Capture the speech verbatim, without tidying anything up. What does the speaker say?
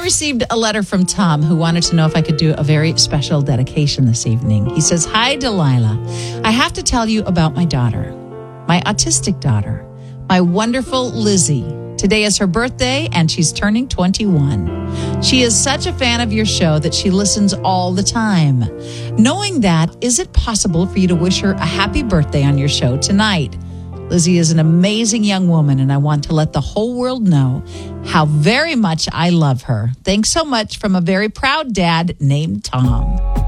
received a letter from Tom who wanted to know if I could do a very special dedication this evening. He says, "Hi, Delilah. I have to tell you about my daughter, my autistic daughter, my wonderful Lizzie. Today is her birthday, and she's turning twenty-one. She is such a fan of your show that she listens all the time. Knowing that, is it possible for you to wish her a happy birthday on your show tonight? Lizzie is an amazing young woman, and I want to let the whole world know how very much I love her. Thanks so much from a very proud dad named Tom."